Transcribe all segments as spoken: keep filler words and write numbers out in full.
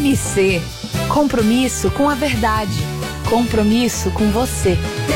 M C. Compromisso com a verdade. Compromisso com você.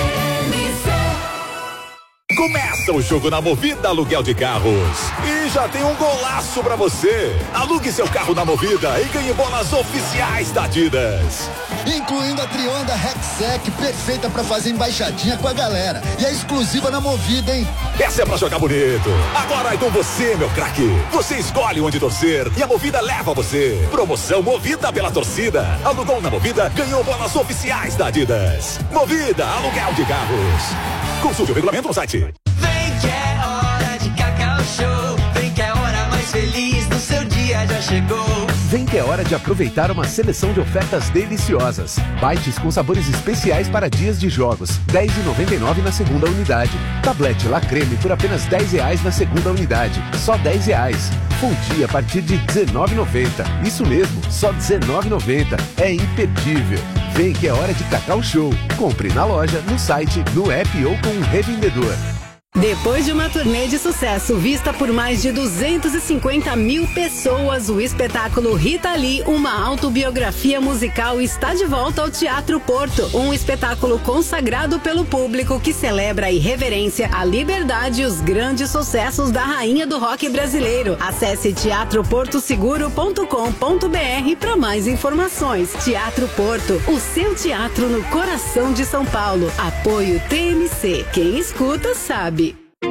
Começa o jogo na Movida Aluguel de Carros. E já tem um golaço pra você. Alugue seu carro na Movida e ganhe bolas oficiais da Adidas. Incluindo a Trionda Rexec, perfeita pra fazer embaixadinha com a galera. E é exclusiva na Movida, hein? Essa é pra jogar bonito. Agora é com você, meu craque. Você escolhe onde torcer e a Movida leva você. Promoção Movida pela torcida. Alugou na Movida, ganhou bolas oficiais da Adidas. Movida Aluguel de Carros. Consulte o regulamento no site. Vem que é hora de Cacau Show. Vem que é a hora mais feliz do seu dia já chegou. Vem que é hora de aproveitar uma seleção de ofertas deliciosas. Bites com sabores especiais para dias de jogos. dez reais e noventa e nove centavos na segunda unidade. Tablete La Creme por apenas dez reais na segunda unidade. Só dez reais. Fundi a partir de dezenove reais e noventa centavos. Isso mesmo, só dezenove reais e noventa centavos. É imperdível. Vem que é hora de Cacau Show. Compre na loja, no site, no app ou com um revendedor. Depois de uma turnê de sucesso vista por mais de duzentas e cinquenta mil pessoas, o espetáculo Rita Lee, uma autobiografia musical, está de volta ao Teatro Porto. Um espetáculo consagrado pelo público que celebra a irreverência, a liberdade e os grandes sucessos da rainha do rock brasileiro. Acesse teatro porto seguro ponto com ponto br para mais informações. Teatro Porto, o seu teatro no coração de São Paulo. Apoio T M C. Quem escuta sabe.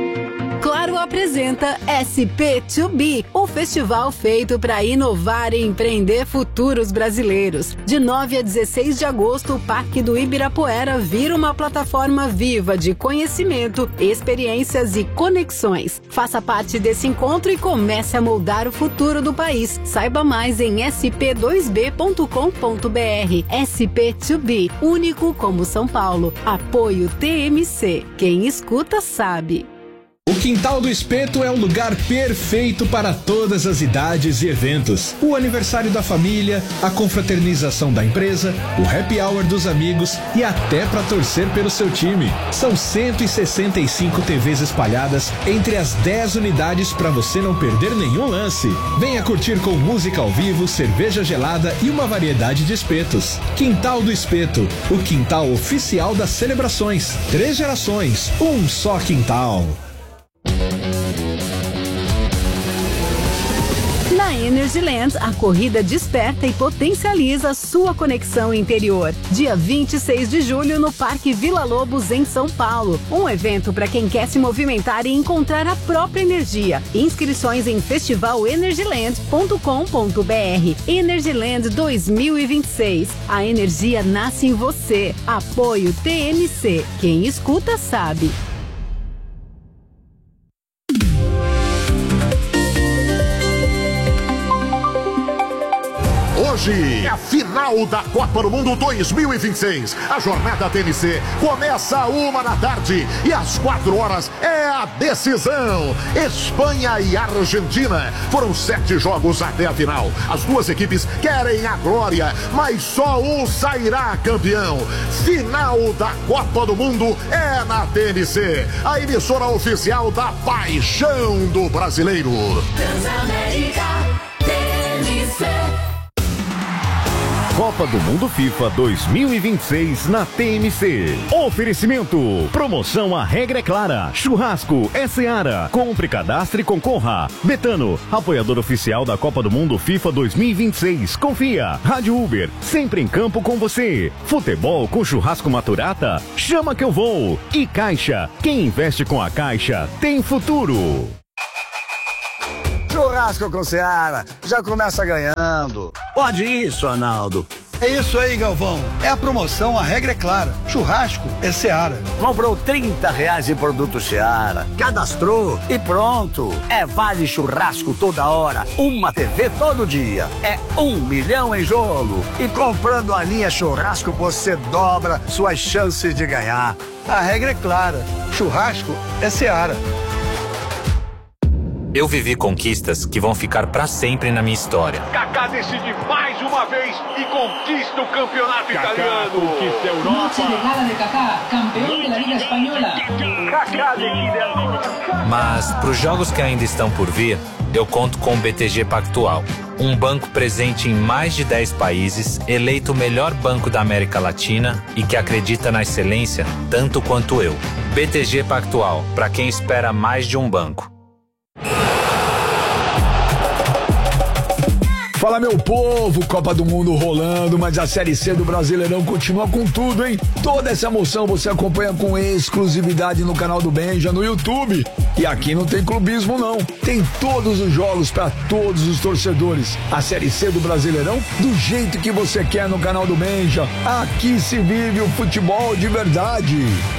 Claro apresenta S P dois B, o festival feito para inovar e empreender futuros brasileiros. De nove a dezesseis de agosto, o Parque do Ibirapuera vira uma plataforma viva de conhecimento, experiências e conexões. Faça parte desse encontro e comece a moldar o futuro do país. Saiba mais em s p dois b ponto com ponto br. S P dois B, único como São Paulo. Apoio T M C. Quem escuta sabe. O Quintal do Espeto é o lugar perfeito para todas as idades e eventos. O aniversário da família, a confraternização da empresa, o happy hour dos amigos e até para torcer pelo seu time. São cento e sessenta e cinco T Vs espalhadas entre as dez unidades para você não perder nenhum lance. Venha curtir com música ao vivo, cerveja gelada e uma variedade de espetos. Quintal do Espeto, o quintal oficial das celebrações. Três gerações, um só quintal. Na Energyland, a corrida desperta e potencializa sua conexão interior. Dia vinte e seis de julho no Parque Vila Lobos, em São Paulo. Um evento para quem quer se movimentar e encontrar a própria energia. Inscrições em festival energyland ponto com ponto br. Energyland dois mil e vinte e seis. A energia nasce em você. Apoio T M C. Quem escuta sabe. Hoje é a final da Copa do Mundo dois mil e vinte e seis. A jornada T M C começa a uma da tarde e às quatro horas é a decisão. Espanha e Argentina. Foram sete jogos até a final. As duas equipes querem a glória, mas só um sairá campeão. Final da Copa do Mundo é na T M C, a emissora oficial da paixão do brasileiro. Transamérica T M C. Copa do Mundo FIFA dois mil e vinte e seis na T M C. Oferecimento. Promoção A Regra é Clara. Churrasco é Seara. Compre, cadastre e concorra. Betano, apoiador oficial da Copa do Mundo FIFA dois mil e vinte e seis. Confia. Rádio Uber, sempre em campo com você. Futebol com churrasco Maturata? Chama que eu vou. E Caixa. Quem investe com a Caixa tem futuro. Churrasco com Seara, já começa ganhando. Pode isso, Arnaldo. É isso aí, Galvão. É a promoção, a regra é clara. Churrasco é Seara. Comprou trinta reais em produto Seara, cadastrou e pronto. É vale churrasco toda hora, uma T V todo dia. É um milhão em jogo. E comprando a linha churrasco, você dobra suas chances de ganhar. A regra é clara. Churrasco é Seara. Eu vivi conquistas que vão ficar pra sempre na minha história. Kaká decide mais uma vez e conquista o campeonato Kaká italiano. Conquista a Europa. Noche de gala de Kaká, campeão da Liga Espanhola. Kaká decide a Mas pros jogos que ainda estão por vir, eu conto com o B T G Pactual. Um banco presente em mais de dez países, eleito o melhor banco da América Latina e que acredita na excelência tanto quanto eu. B T G Pactual, para quem espera mais de um banco. Fala, meu povo, Copa do Mundo rolando, mas a Série C do Brasileirão continua com tudo, hein? Toda essa emoção você acompanha com exclusividade no canal do Benja, no YouTube. E aqui não tem clubismo, não. Tem todos os jogos para todos os torcedores. A Série C do Brasileirão do jeito que você quer no canal do Benja. Aqui se vive o futebol de verdade.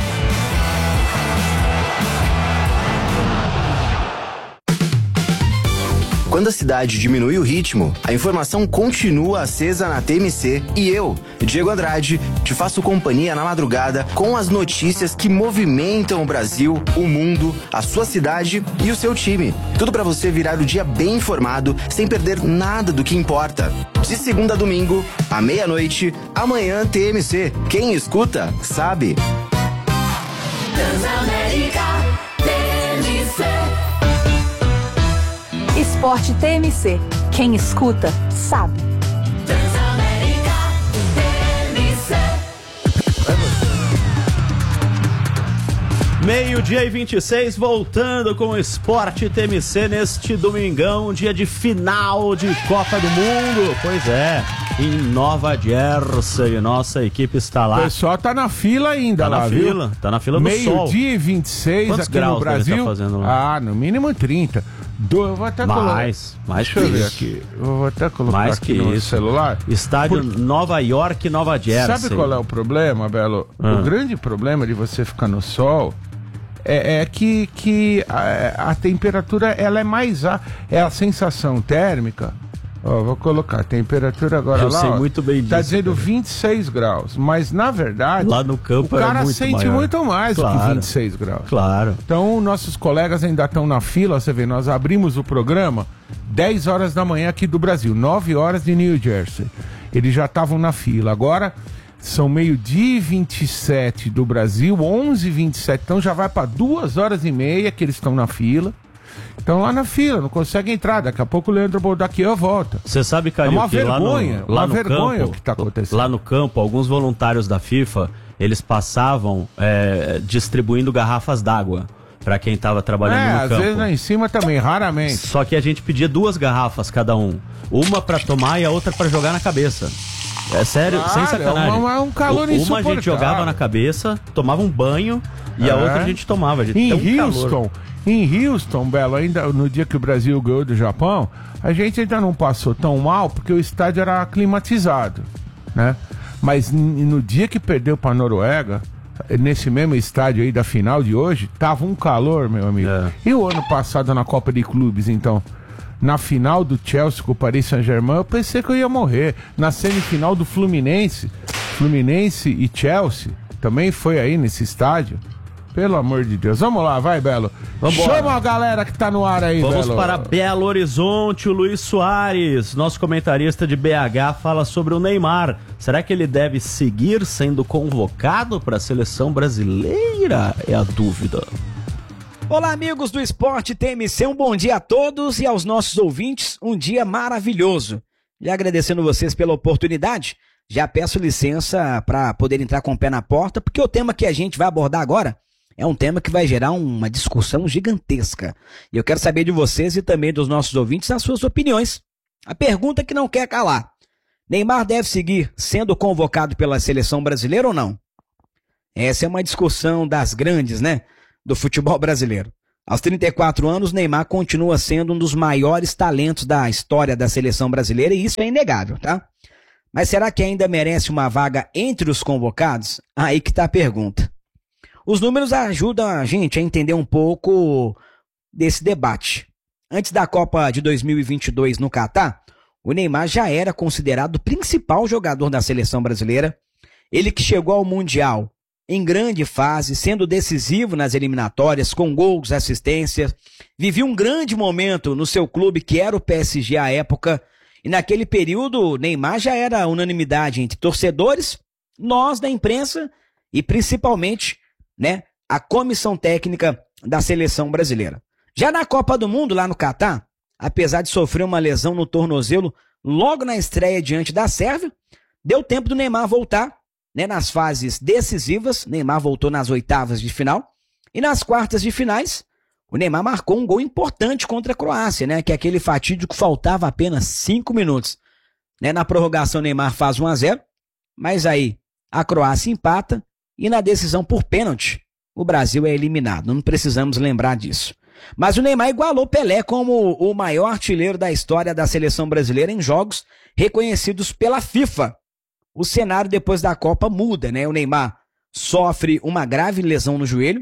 Quando a cidade diminui o ritmo, a informação continua acesa na T M C e eu, Diego Andrade, te faço companhia na madrugada com as notícias que movimentam o Brasil, o mundo, a sua cidade e o seu time. Tudo para você virar o dia bem informado, sem perder nada do que importa. De segunda a domingo, à meia-noite, amanhã T M C. Quem escuta, sabe. Transamérica T M C. Esporte T M C. Quem escuta, sabe. Transamérica T M C. Meio-dia e vinte e seis, voltando com o Esporte T M C neste domingão, dia de final de Copa do Mundo. Pois é, em Nova Jersey, nossa equipe está lá. O pessoal tá na fila ainda, tá lá, na viu? fila, tá na fila do sol. Meio-dia e vinte e seis Quantos aqui graus no Brasil. Tá fazendo lá? Ah, no mínimo trinta. Do, eu vou até mais, colocar. mais Deixa que eu ver isso. aqui. Eu vou até colocar mais aqui que no isso. celular. Estádio Por... Nova York, Nova Jersey. Sabe qual é o problema, Belo? Ah. O grande problema de você ficar no sol é, é que, que a, a temperatura ela é mais a, é a sensação térmica. Ó, vou colocar a temperatura agora Eu lá. sei ó, muito bem disso. Tá dizendo vinte e seis graus, mas na verdade lá no campo o cara é muito sente maior. muito mais Claro. do que vinte e seis graus. Claro. Então nossos colegas ainda estão na fila. Você vê, nós abrimos o programa dez horas da manhã aqui do Brasil, nove horas de New Jersey. Eles já estavam na fila. Agora são meio-dia e vinte e sete do Brasil, onze e vinte e sete. Então já vai para duas horas e meia que eles estão na fila. Estão lá na fila, não conseguem entrar. Daqui a pouco o Leandro Boldaquian volta. Você sabe, Calil, é uma que vergonha, lá no, lá uma no vergonha campo, o que está acontecendo. Lá no campo, alguns voluntários da FIFA, eles passavam é, distribuindo garrafas d'água para quem estava trabalhando é, no às campo. vezes lá em cima também, raramente. Só que a gente pedia duas garrafas cada um. Uma para tomar e a outra para jogar na cabeça. É sério, Claro, sem sacanagem. É uma, é um calor Uma insuportável. a gente jogava na cabeça, tomava um banho e é. a outra a gente tomava. A gente em tem um Houston, calor. em Houston, Belo, ainda no dia que o Brasil ganhou do Japão, a gente ainda não passou tão mal porque o estádio era climatizado, né? Mas n- no dia que perdeu para a Noruega, nesse mesmo estádio aí da final de hoje, tava um calor, meu amigo. É. E o ano passado na Copa de Clubes, então? Na final do Chelsea com o Paris Saint-Germain, eu pensei que eu ia morrer. Na semifinal do Fluminense, Fluminense e Chelsea, também foi aí nesse estádio. Pelo amor de Deus. Vamos lá, vai, Belo. Vambora. Chama a galera que tá no ar aí, Vamos Belo. para Belo Horizonte. O Luiz Soares, nosso comentarista de B H, fala sobre o Neymar. Será que ele deve seguir sendo convocado para a seleção brasileira? É a dúvida. Olá, amigos do Esporte T M C, um bom dia a todos e aos nossos ouvintes, um dia maravilhoso. E agradecendo vocês pela oportunidade, já peço licença para poder entrar com o pé na porta, porque o tema que a gente vai abordar agora é um tema que vai gerar uma discussão gigantesca. E eu quero saber de vocês e também dos nossos ouvintes as suas opiniões. A pergunta que não quer calar: Neymar deve seguir sendo convocado pela seleção brasileira ou não? Essa é uma discussão das grandes, né? Do futebol brasileiro. Aos trinta e quatro anos, Neymar continua sendo um dos maiores talentos da história da seleção brasileira e isso é inegável, tá? Mas será que ainda merece uma vaga entre os convocados? Aí que tá a pergunta. Os números ajudam a gente a entender um pouco desse debate. Antes da Copa de dois mil e vinte e dois no Catar, o Neymar já era considerado o principal jogador da seleção brasileira. Ele que chegou ao Mundial em grande fase, sendo decisivo nas eliminatórias, com gols, assistências. Vivia um grande momento no seu clube, que era o P S G à época. E naquele período, Neymar já era unanimidade entre torcedores, nós da imprensa e principalmente, né, a comissão técnica da seleção brasileira. Já na Copa do Mundo, lá no Catar, apesar de sofrer uma lesão no tornozelo logo na estreia diante da Sérvia, deu tempo do Neymar voltar, né, nas fases decisivas. Neymar voltou nas oitavas de final. E nas quartas de finais, o Neymar marcou um gol importante contra a Croácia, né, que é aquele fatídico, faltava apenas cinco minutos. Né, na prorrogação, o Neymar faz um a zero, mas aí a Croácia empata e na decisão por pênalti, o Brasil é eliminado. Não precisamos lembrar disso. Mas o Neymar igualou Pelé como o maior artilheiro da história da seleção brasileira em jogos reconhecidos pela FIFA. O cenário depois da Copa muda, né? O Neymar sofre uma grave lesão no joelho,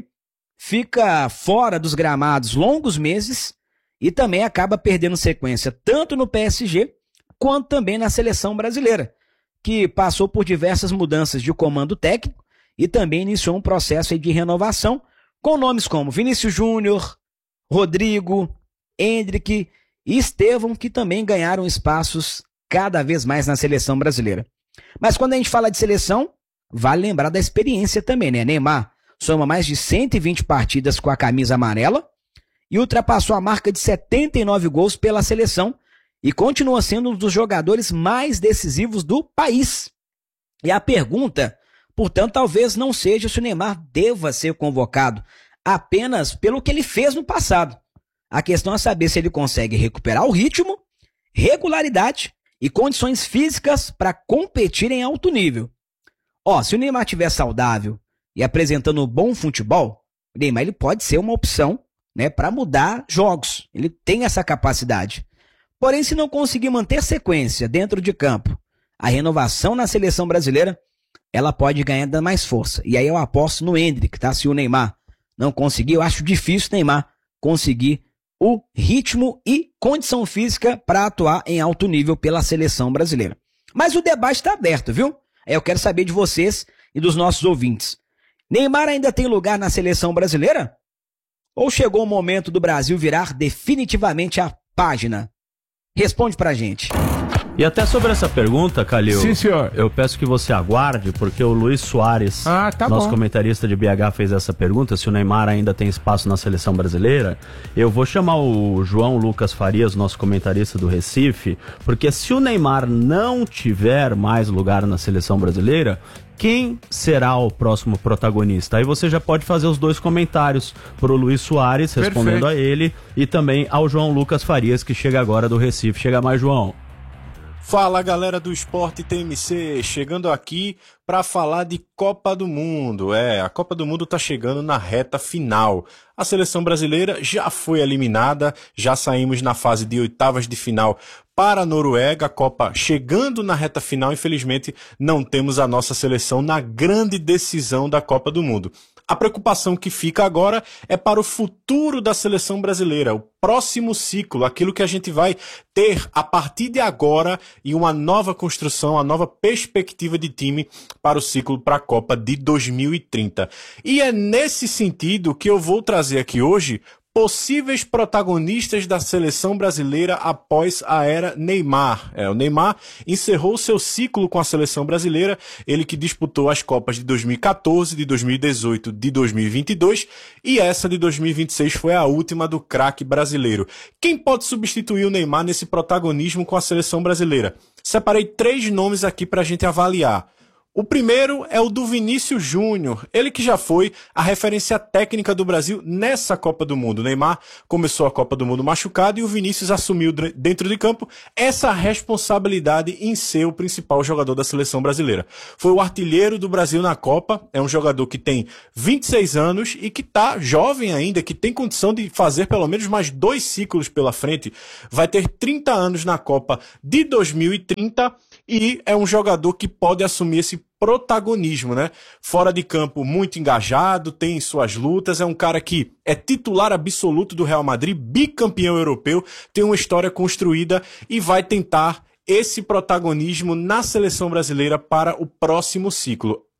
fica fora dos gramados longos meses e também acaba perdendo sequência tanto no P S G quanto também na seleção brasileira, que passou por diversas mudanças de comando técnico e também iniciou um processo de renovação com nomes como Vinícius Júnior, Rodrigo, Endrick e Estevão, que também ganharam espaços cada vez mais na seleção brasileira. Mas quando a gente fala de seleção, vale lembrar da experiência também, né? Neymar soma mais de cento e vinte partidas com a camisa amarela e ultrapassou a marca de setenta e nove gols pela seleção e continua sendo um dos jogadores mais decisivos do país. E a pergunta, portanto, talvez não seja se o Neymar deva ser convocado apenas pelo que ele fez no passado. A questão é saber se ele consegue recuperar o ritmo, regularidade e condições físicas para competir em alto nível. Ó, se o Neymar estiver saudável e apresentando bom futebol, o Neymar ele pode ser uma opção, né, para mudar jogos. Ele tem essa capacidade. Porém, se não conseguir manter sequência dentro de campo, a renovação na seleção brasileira, ela pode ganhar ainda mais força. E aí eu aposto no Endrick, tá? Se o Neymar não conseguir, eu acho difícil o Neymar conseguir o ritmo e condição física para atuar em alto nível pela seleção brasileira. Mas o debate está aberto, viu? Eu quero saber de vocês e dos nossos ouvintes. Neymar ainda tem lugar na seleção brasileira? Ou chegou o momento do Brasil virar definitivamente a página? Responde pra gente. E até sobre essa pergunta, Calil, Sim, senhor. eu peço que você aguarde, porque o Luiz Soares, ah, tá nosso bom. comentarista de B H, fez essa pergunta, se o Neymar ainda tem espaço na seleção brasileira. Eu vou chamar o João Lucas Farias, nosso comentarista do Recife, porque se o Neymar não tiver mais lugar na seleção brasileira, quem será o próximo protagonista? Aí você já pode fazer os dois comentários pro Luiz Soares, respondendo Perfeito. a ele, e também ao João Lucas Farias, que chega agora do Recife. Chega mais, João. Fala, galera do Esporte T M C, chegando aqui para falar de Copa do Mundo. É, a Copa do Mundo tá chegando na reta final. A seleção brasileira já foi eliminada, já saímos na fase de oitavas de final para a Noruega. A Copa chegando na reta final, infelizmente não temos a nossa seleção na grande decisão da Copa do Mundo. A preocupação que fica agora é para o futuro da seleção brasileira, o próximo ciclo, aquilo que a gente vai ter a partir de agora e uma nova construção, a nova perspectiva de time para o ciclo para a Copa de dois mil e trinta. E é nesse sentido que eu vou trazer aqui hoje possíveis protagonistas da seleção brasileira após a era Neymar. É, o Neymar encerrou seu ciclo com a seleção brasileira, ele que disputou as Copas de dois mil e quatorze, de dois mil e dezoito, de dois mil e vinte e dois e essa de dois mil e vinte e seis foi a última do craque brasileiro. Quem pode substituir o Neymar nesse protagonismo com a seleção brasileira? Separei três nomes aqui para a gente avaliar. O primeiro é o do Vinícius Júnior, ele que já foi a referência técnica do Brasil nessa Copa do Mundo. O Neymar começou a Copa do Mundo machucado e o Vinícius assumiu dentro de campo essa responsabilidade em ser o principal jogador da seleção brasileira. Foi o artilheiro do Brasil na Copa, é um jogador que tem vinte e seis anos e que está jovem ainda, que tem condição de fazer pelo menos mais dois ciclos pela frente. Vai ter trinta anos na Copa de dois mil e trinta e é um jogador que pode assumir esse protagonismo, né? Fora de campo, muito engajado, tem suas lutas, é um cara que é titular absoluto do Real Madrid, bicampeão europeu, tem uma história construída e vai tentar esse protagonismo na seleção brasileira para o próximo ciclo.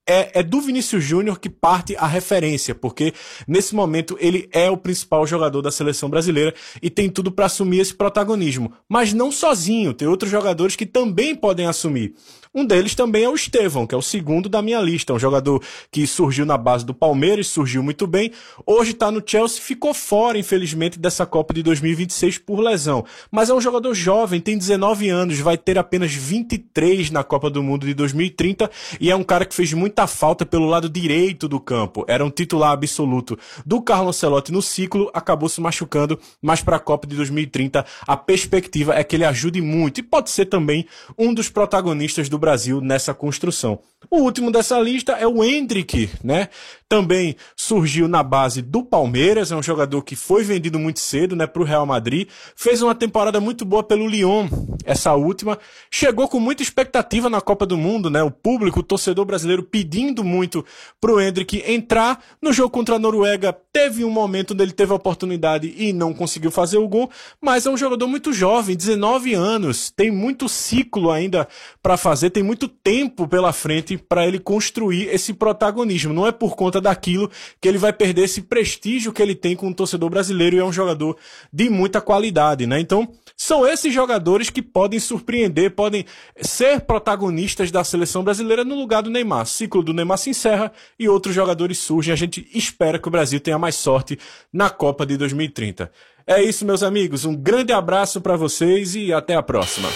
É, é do Vinícius Júnior que parte a referência, porque nesse momento ele é o principal jogador da seleção brasileira e tem tudo para assumir esse protagonismo. Mas não sozinho, tem outros jogadores que também podem assumir. Um deles também é o Estevão, que é o segundo da minha lista, um jogador que surgiu na base do Palmeiras, surgiu muito bem, hoje está no Chelsea, ficou fora, infelizmente, dessa Copa de dois mil e vinte e seis por lesão. Mas é um jogador jovem, tem dezenove anos, vai ter apenas vinte e três na Copa do Mundo de dois mil e trinta e é um cara que fez muita falta pelo lado direito do campo. Era um titular absoluto do Carlo Ancelotti no ciclo, acabou se machucando, mas para a Copa de dois mil e trinta a perspectiva é que ele ajude muito e pode ser também um dos protagonistas do Brasil nessa construção. O último dessa lista é o Endrick, né? Também surgiu na base do Palmeiras, é um jogador que foi vendido muito cedo, né, para o Real Madrid, fez uma temporada muito boa pelo Lyon, essa última, chegou com muita expectativa na Copa do Mundo, né? O público, o torcedor brasileiro pedindo muito pro Endrick entrar no jogo contra a Noruega. Teve um momento onde ele teve a oportunidade e não conseguiu fazer o gol, mas é um jogador muito jovem, dezenove anos, tem muito ciclo ainda para fazer, tem muito tempo pela frente para ele construir esse protagonismo. Não é por conta daquilo que ele vai perder esse prestígio que ele tem com o torcedor brasileiro e é um jogador de muita qualidade, né? Então, são esses jogadores que podem surpreender, podem ser protagonistas da seleção brasileira no lugar do Neymar. O ciclo do Neymar se encerra e outros jogadores surgem. A gente espera que o Brasil tenha mais sorte na Copa de dois mil e trinta. É isso, meus amigos. Um grande abraço para vocês e até a próxima.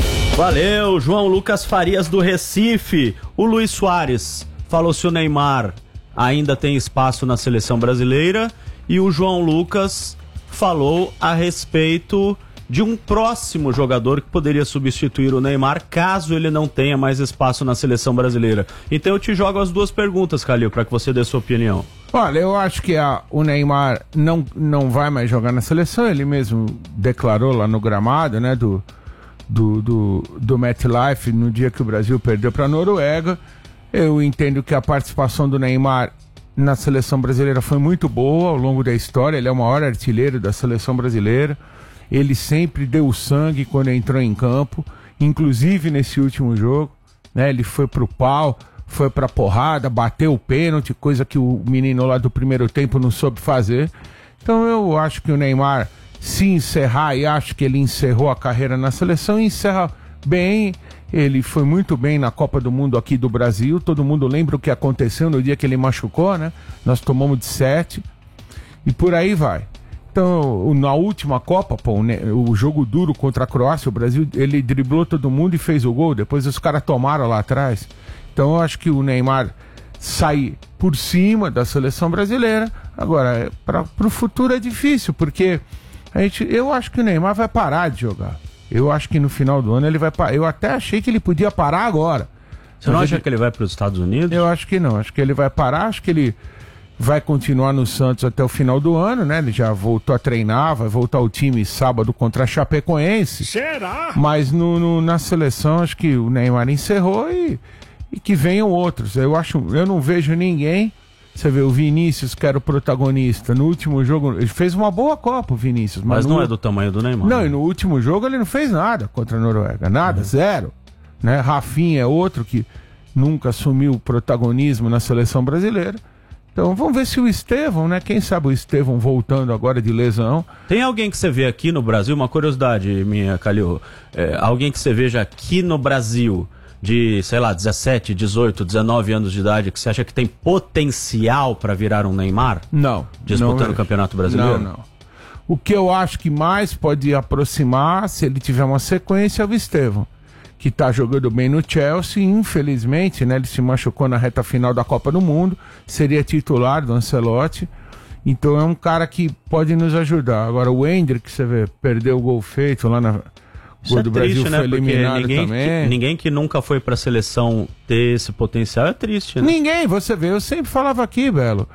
Valeu, João Lucas Farias do Recife. O Luiz Soares falou se o Neymar ainda tem espaço na seleção brasileira e o João Lucas falou a respeito de um próximo jogador que poderia substituir o Neymar caso ele não tenha mais espaço na seleção brasileira. Então eu te jogo as duas perguntas, Calil, para que você dê sua opinião. Olha, eu acho que a, o Neymar não, não vai mais jogar na seleção, ele mesmo declarou lá no gramado, né, do, do, do, do MetLife, no dia que o Brasil perdeu para a Noruega. Eu entendo que a participação do Neymar na seleção brasileira foi muito boa ao longo da história, ele é o maior artilheiro da seleção brasileira. Ele sempre deu sangue quando entrou em campo, inclusive nesse último jogo, né? Ele foi pro pau, foi pra porrada, bateu o pênalti, coisa que o menino lá do primeiro tempo não soube fazer. Então eu acho que o Neymar, se encerrar, e acho que ele encerrou a carreira na seleção, encerra bem. Ele foi muito bem na Copa do Mundo aqui do Brasil, todo mundo lembra o que aconteceu no dia que ele machucou, né? Nós tomamos de sete e por aí vai. Então, na última Copa, pô, né, o jogo duro contra a Croácia, o Brasil, ele driblou todo mundo e fez o gol, depois os caras tomaram lá atrás. Então eu acho que o Neymar sai por cima da seleção brasileira. Agora, para o futuro é difícil, porque a gente, eu acho que o Neymar vai parar de jogar. Eu acho que no final do ano ele vai parar. Eu até achei que ele podia parar agora. Você não acha que ele vai para os Estados Unidos? Eu acho que não, acho que ele vai parar, acho que ele vai continuar no Santos até o final do ano, né? Ele já voltou a treinar, vai voltar ao time sábado contra a Chapecoense. Será? Mas no, no, na seleção acho que o Neymar encerrou e, e que venham outros. Eu acho, eu não vejo ninguém. Você vê o Vinícius, que era o protagonista, no último jogo, ele fez uma boa Copa, o Vinícius. Mas, mas não no, é do tamanho do Neymar. Não, né? e no último jogo ele não fez nada contra a Noruega, nada, uhum. zero. Né? Rafinha é outro que nunca assumiu o protagonismo na seleção brasileira. Então vamos ver se o Estevão, né? Quem sabe o Estevão voltando agora de lesão. Tem alguém que você vê aqui no Brasil, uma curiosidade minha, Calil, é, alguém que você veja aqui no Brasil de, sei lá, dezessete, dezoito, dezenove anos de idade, que você acha que tem potencial para virar um Neymar? Não. Disputando não o Campeonato Brasileiro? Não, não. O que eu acho que mais pode aproximar, se ele tiver uma sequência, é o Estevão, que tá jogando bem no Chelsea, infelizmente, né, ele se machucou na reta final da Copa do Mundo, seria titular do Ancelotti, então é um cara que pode nos ajudar. Agora o Endrick, você vê, perdeu o gol feito lá na... O gol é do triste, Brasil né? foi eliminado ninguém também. Que, ninguém que nunca foi pra seleção ter esse potencial é triste, né? Ninguém, você vê, eu sempre falava aqui, Belo,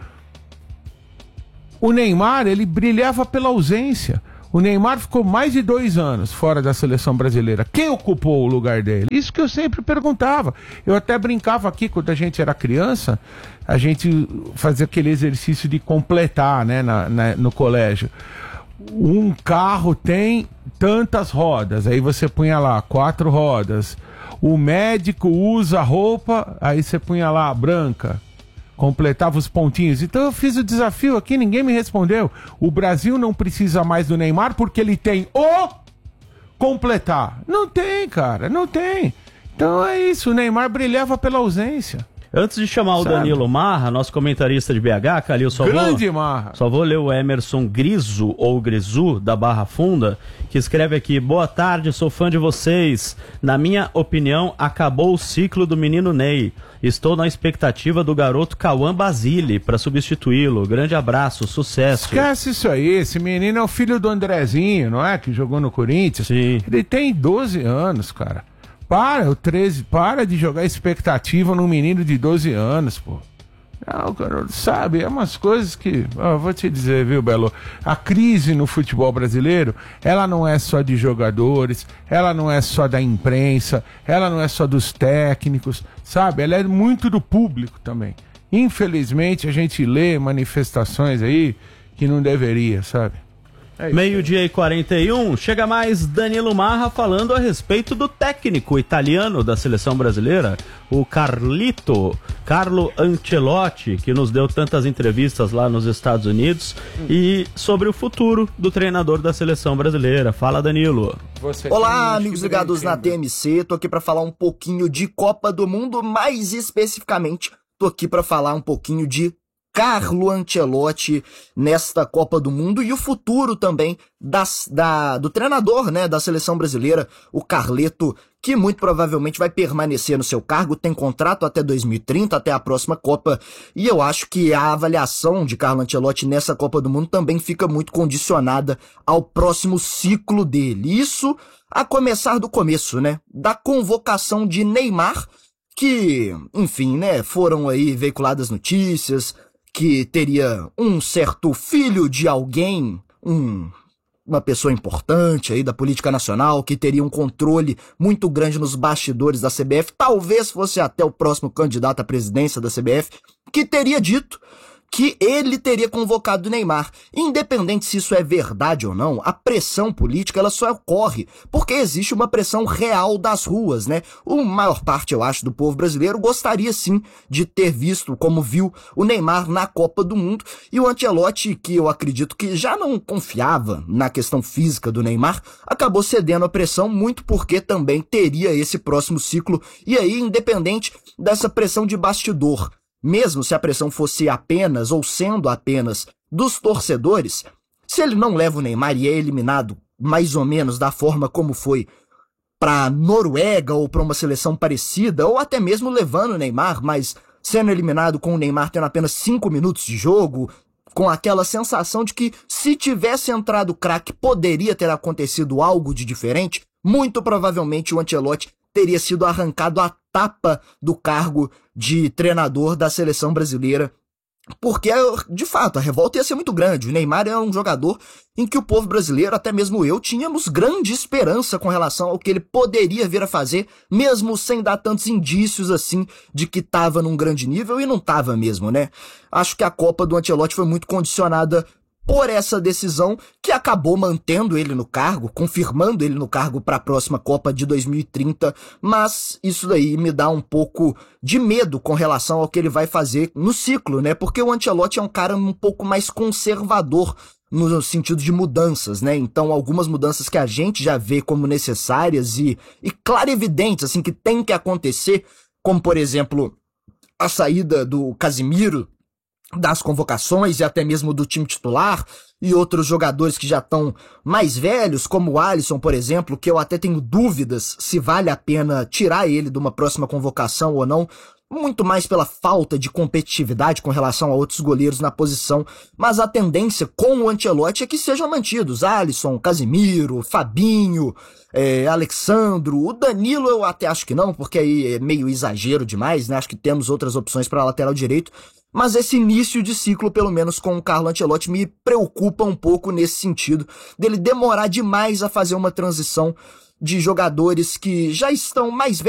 o Neymar, ele brilhava pela ausência. O Neymar ficou mais de dois anos fora da seleção brasileira. Quem ocupou o lugar dele? Isso que eu sempre perguntava. Eu até brincava aqui, quando a gente era criança, a gente fazia aquele exercício de completar, né, na, na, no colégio. Um carro tem tantas rodas, aí você punha lá quatro rodas. O médico usa a roupa, aí você punha lá a branca, completava os pontinhos. Então eu fiz o desafio aqui, ninguém me respondeu. O Brasil não precisa mais do Neymar porque ele tem o completar. Não tem, cara, não tem. Então é isso, o Neymar brilhava pela ausência. Antes de chamar Sabe? o Danilo Marra, nosso comentarista de B H, Calil, só Grande vou, Marra. só vou ler o Emerson Griso, ou Grisu, da Barra Funda, que escreve aqui: boa tarde, sou fã de vocês. Na minha opinião, acabou o ciclo do menino Ney. Estou na expectativa do garoto Cauã Basile para substituí-lo. Grande abraço, sucesso. Esquece isso aí, esse menino é o filho do Andrezinho, não é? Que jogou no Corinthians. Sim. Ele tem doze anos, cara. Para, o treze, para de jogar expectativa num menino de doze anos, pô. Não, cara, sabe, é umas coisas que, ó, vou te dizer, viu, Belo? A crise no futebol brasileiro, ela não é só de jogadores, ela não é só da imprensa, ela não é só dos técnicos, sabe? Ela é muito do público também. Infelizmente, a gente lê manifestações aí que não deveria, sabe? É Meio-dia e quarenta e um, chega mais Danilo Marra falando a respeito do técnico italiano da seleção brasileira, o Carlito, Carlo Ancelotti, que nos deu tantas entrevistas lá nos Estados Unidos, e sobre o futuro do treinador da seleção brasileira. Fala, Danilo. Você Olá, amigos ligados na T M C, tô aqui para falar um pouquinho de Copa do Mundo, mais especificamente, tô aqui para falar um pouquinho de Carlo Ancelotti nesta Copa do Mundo e o futuro também das, da, do treinador, né, da seleção brasileira, o Carleto, que muito provavelmente vai permanecer no seu cargo, tem contrato até dois mil e trinta, até a próxima Copa, e eu acho que a avaliação de Carlo Ancelotti nessa Copa do Mundo também fica muito condicionada ao próximo ciclo dele. Isso a começar do começo, né, da convocação de Neymar, que, enfim, né, foram aí veiculadas notícias que teria um certo filho de alguém, um, uma pessoa importante aí da política nacional, que teria um controle muito grande nos bastidores da C B F, talvez fosse até o próximo candidato à presidência da C B F, que teria dito que ele teria convocado o Neymar. Independente se isso é verdade ou não, a pressão política ela só ocorre porque existe uma pressão real das ruas, né? A maior parte, eu acho, do povo brasileiro gostaria sim de ter visto, como viu, o Neymar na Copa do Mundo, e o Ancelotti, que eu acredito que já não confiava na questão física do Neymar, acabou cedendo à pressão, muito porque também teria esse próximo ciclo, e aí, independente dessa pressão de bastidor, mesmo se a pressão fosse apenas, ou sendo apenas, dos torcedores, se ele não leva o Neymar e é eliminado mais ou menos da forma como foi para Noruega ou para uma seleção parecida, ou até mesmo levando o Neymar, mas sendo eliminado com o Neymar tendo apenas cinco minutos de jogo, com aquela sensação de que se tivesse entrado o craque poderia ter acontecido algo de diferente, muito provavelmente o Ancelotti teria sido arrancado a tapa do cargo de treinador da seleção brasileira, porque, de fato, a revolta ia ser muito grande. O Neymar é um jogador em que o povo brasileiro, até mesmo eu, tínhamos grande esperança com relação ao que ele poderia vir a fazer, mesmo sem dar tantos indícios assim de que estava num grande nível, e não estava mesmo, né? Acho que a Copa do Ancelotti foi muito condicionada por essa decisão que acabou mantendo ele no cargo, confirmando ele no cargo para a próxima Copa de dois mil e trinta, mas isso daí me dá um pouco de medo com relação ao que ele vai fazer no ciclo, né? Porque o Ancelotti é um cara um pouco mais conservador no sentido de mudanças, né? Então, algumas mudanças que a gente já vê como necessárias e, e clarividentes, assim, que tem que acontecer, como, por exemplo, a saída do Casemiro das convocações e até mesmo do time titular, e outros jogadores que já estão mais velhos, como o Alisson, por exemplo, que eu até tenho dúvidas se vale a pena tirar ele de uma próxima convocação ou não, muito mais pela falta de competitividade com relação a outros goleiros na posição, mas a tendência com o Ancelotti é que sejam mantidos Alisson, Casemiro, Fabinho, é, Alexandro, o Danilo eu até acho que não, porque aí é meio exagero demais, né? Acho que temos outras opções para lateral direito, mas esse início de ciclo, pelo menos com o Carlo Ancelotti, me preocupa um pouco nesse sentido, dele demorar demais a fazer uma transição de jogadores que já estão mais velhos,